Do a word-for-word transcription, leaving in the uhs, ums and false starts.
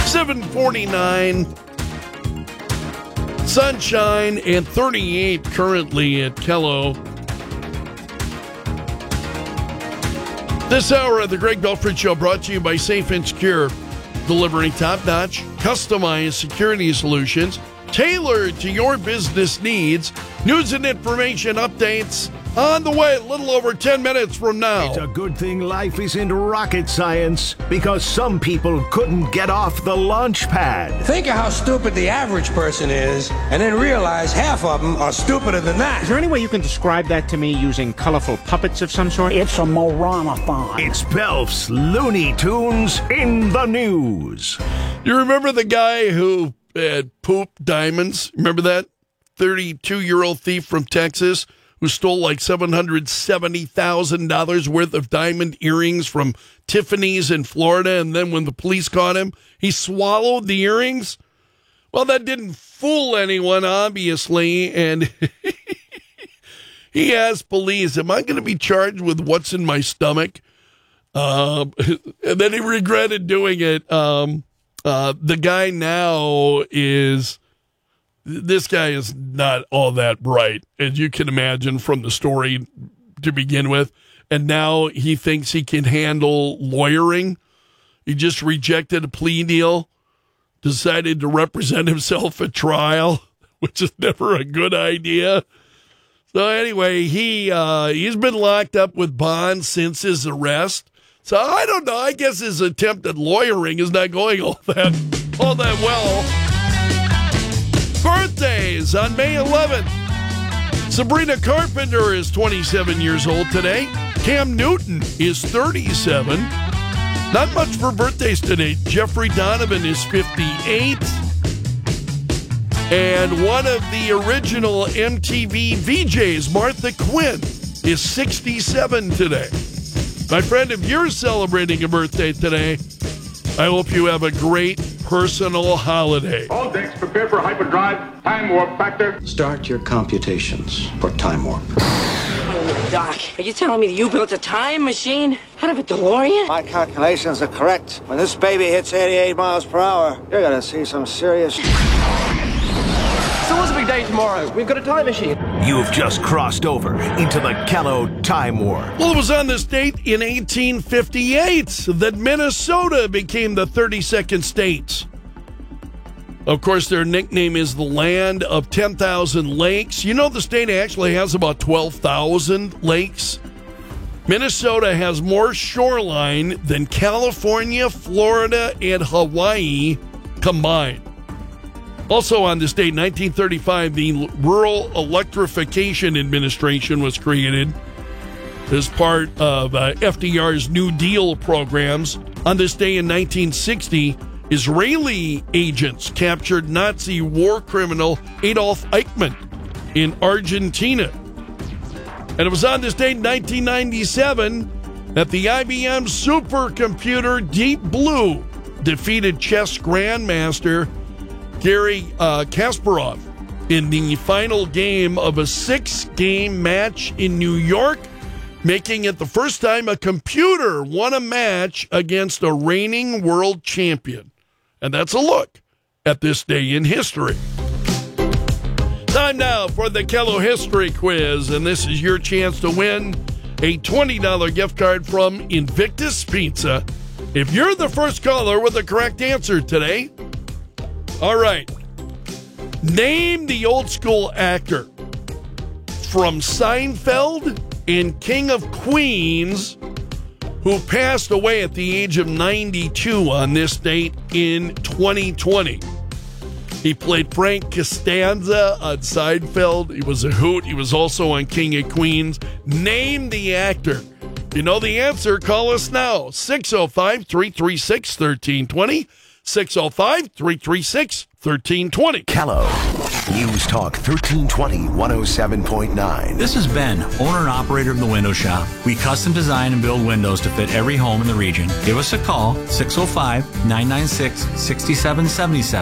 seven forty-nine. Sunshine and thirty-eight currently at Kello. This hour of the Greg Belford Show brought to you by Safe and Secure, delivering top-notch, customized security solutions tailored to your business needs. News and information updates on the way a little over ten minutes from now. It's a good thing life isn't rocket science, because some people couldn't get off the launch pad. Think of how stupid the average person is, and then realize half of them are stupider than that. Is there any way you can describe that to me using colorful puppets of some sort? It's a Moranathon. It's Belf's Looney Tunes in the news. You remember the guy who had pooped diamonds? Remember that? thirty-two-year-old thief from Texas who stole like seven hundred seventy thousand dollars worth of diamond earrings from Tiffany's in Florida, and then when the police caught him, he swallowed the earrings? Well, that didn't fool anyone, obviously, and he asked police, am I going to be charged with what's in my stomach? Um, and then he regretted doing it. Um, uh, the guy now is... This guy is not all that bright, as you can imagine from the story to begin with. And now he thinks he can handle lawyering. He just rejected a plea deal, decided to represent himself at trial, which is never a good idea. So anyway, he uh, he's been locked up with bond since his arrest. So I don't know. I guess his attempt at lawyering is not going all that all that well. Birthdays on May eleventh. Sabrina Carpenter is twenty-seven years old today. Cam Newton is thirty-seven. Not much for birthdays today. Jeffrey Donovan is fifty-eight. And one of the original M T V V Js, Martha Quinn, is sixty-seven today. My friend, if you're celebrating a birthday today, I hope you have a great personal holiday. All decks prepare for hyperdrive. Time warp factor. Start your computations for time warp. Oh, Doc, are you telling me that you built a time machine out of a DeLorean? My calculations are correct. When this baby hits eighty-eight miles per hour, you're gonna see some serious... So what's the big day tomorrow? We've got a time machine. You've just crossed over into the Kello Time War. Well, it was on this date in eighteen fifty-eight that Minnesota became the thirty-second state. Of course, their nickname is the land of ten thousand lakes. You know, the state actually has about twelve thousand lakes. Minnesota has more shoreline than California, Florida, and Hawaii combined. Also on this date, nineteen thirty-five, the Rural Electrification Administration was created as part of uh, F D R's New Deal programs. On this day in nineteen sixty, Israeli agents captured Nazi war criminal Adolf Eichmann in Argentina. And it was on this date in nineteen ninety-seven that the I B M supercomputer Deep Blue defeated chess grandmaster Garry uh, Kasparov in the final game of a six-game match in New York, making it the first time a computer won a match against a reigning world champion. And that's a look at this day in history. Time now for the Kello History Quiz, and this is your chance to win a twenty dollars gift card from Invictus Pizza. If you're the first caller with the correct answer today, all right. Name the old school actor from Seinfeld and King of Queens who passed away at the age of ninety-two on this date in twenty twenty. He played Frank Costanza on Seinfeld. He was a hoot. He was also on King of Queens. Name the actor. If you know the answer, call us now. six oh five, three three six, one three two zero. six oh five, three three six, one three two zero. Kello. News Talk thirteen twenty, one oh seven point nine. This is Ben, owner and operator of The Window Shop. We custom design and build windows to fit every home in the region. Give us a call, six oh five, nine nine six, six seven seven seven.